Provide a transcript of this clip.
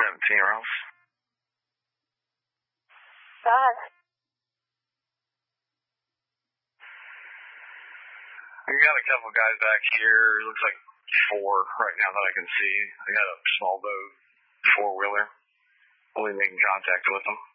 haven't seen her else. God. We got a couple guys back here. It looks like 4 right now that I can see. I got a small boat, 4-wheeler. Only making contact with them.